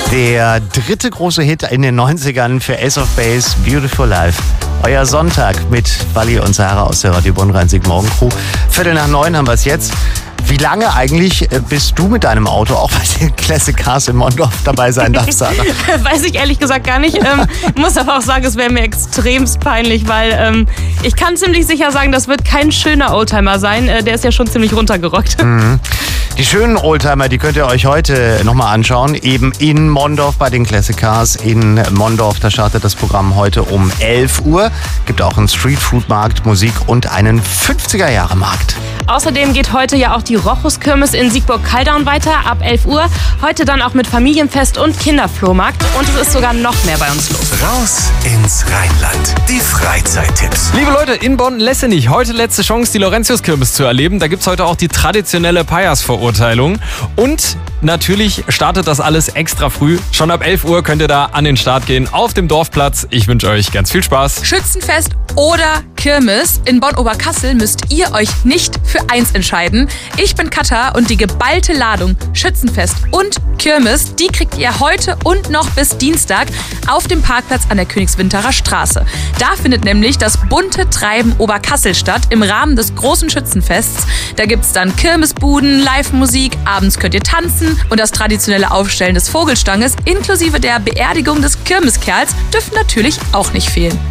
Der dritte große Hit in den 90ern für Ace of Base, Beautiful Life. Euer Sonntag mit Wally und Sarah aus der Radio Bonn Rhein-Sieg-Morgen-Crew. 8:45 haben wir es jetzt. Wie lange eigentlich bist du mit deinem Auto auch bei den Classic Cars in Mondorf dabei sein darfst, Sarah? Weiß ich ehrlich gesagt gar nicht. Muss aber auch sagen, es wäre mir extremst peinlich, weil ich kann ziemlich sicher sagen, das wird kein schöner Oldtimer sein. Der ist ja schon ziemlich runtergerockt. Mhm. Die schönen Oldtimer, die könnt ihr euch heute nochmal anschauen. Eben in Mondorf bei den Classic Cars in Mondorf. Da startet das Programm heute um 11 Uhr. Gibt auch einen Streetfood-Markt, Musik und einen 50er-Jahre-Markt. Außerdem geht heute ja auch die Rochuskirmes in Siegburg-Kaldauern weiter ab 11 Uhr. Heute dann auch mit Familienfest und Kinderflohmarkt. Und es ist sogar noch mehr bei uns los. Raus ins Rheinland. Die Freizeittipps. Liebe Leute, in Bonn-Lessenich, heute letzte Chance, die Laurentiuskirmes zu erleben. Da gibt es heute auch die traditionelle Pajasverurteilung. Und natürlich startet das alles extra früh. Schon ab 11 Uhr könnt ihr da an den Start gehen auf dem Dorfplatz. Ich wünsche euch ganz viel Spaß. Schützenfest oder Kirmes. In Bonn-Oberkassel müsst ihr euch nicht für eins entscheiden. Ich bin Katha und die geballte Ladung Schützenfest und Kirmes, die kriegt ihr heute und noch bis Dienstag auf dem Parkplatz an der Königswinterer Straße. Da findet nämlich das bunte Treiben Oberkassel statt im Rahmen des großen Schützenfests. Da gibt's dann Kirmesbuden, Live-Musik, abends könnt ihr tanzen und das traditionelle Aufstellen des Vogelstanges inklusive der Beerdigung des Kirmeskerls dürfen natürlich auch nicht fehlen.